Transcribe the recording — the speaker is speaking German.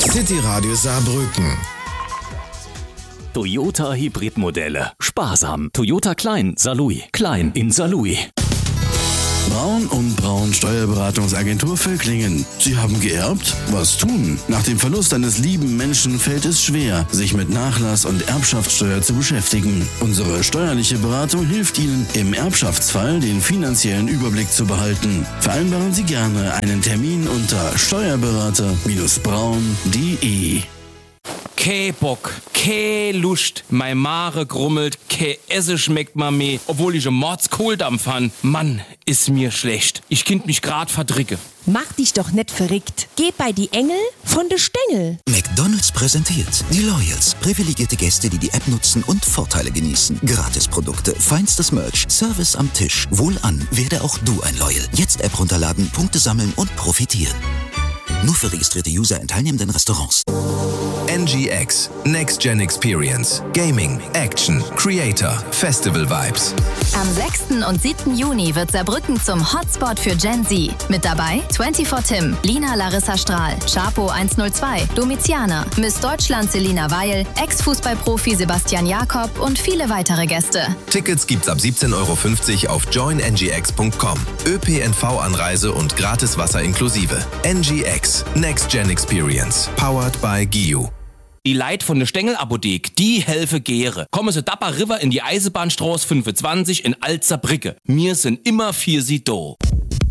City Radio Saarbrücken. Toyota Hybridmodelle. Sparsam. Toyota Klein, Saarlouis. Klein in Saarlouis. Braun und Braun Steuerberatungsagentur Völklingen. Sie haben geerbt? Was tun? Nach dem Verlust eines lieben Menschen fällt es schwer, sich mit Nachlass- und Erbschaftssteuer zu beschäftigen. Unsere steuerliche Beratung hilft Ihnen, im Erbschaftsfall den finanziellen Überblick zu behalten. Vereinbaren Sie gerne einen Termin unter steuerberater-braun.de. Ke Bock, ke Lust, mein Mare grummelt, ke Esse schmeckt ma meh, obwohl ich Mordskohldampf han. Mann, ist mir schlecht. Ich kind mich grad verdricke. Mach dich doch nicht verrückt. Geh bei die Engel von de Stängel. McDonald's präsentiert die Loyals. Privilegierte Gäste, die die App nutzen und Vorteile genießen. Gratisprodukte, feinstes Merch, Service am Tisch. Wohlan, werde auch du ein Loyal. Jetzt App runterladen, Punkte sammeln und profitieren. Nur für registrierte User in teilnehmenden Restaurants. NGX, Next Gen Experience, Gaming, Action, Creator, Festival Vibes. Am 6. und 7. Juni wird Saarbrücken zum Hotspot für Gen Z. Mit dabei 24 Tim, Lina Larissa Strahl, Chapo 102, Domiziana, Miss Deutschland Selina Weil, Ex-Fußballprofi Sebastian Jakob und viele weitere Gäste. Tickets gibt's ab 17,50 € auf joinngx.com. ÖPNV-Anreise und gratis Wasser inklusive. NGX, Next Gen Experience, powered by GIU. Die Leit von der Stengelapothek, die helfe Gere. Kommen Sie Dapper River in die Eisenbahnstraße 25 in Alt-Saarbrücke. Mir sind immer für Sie do.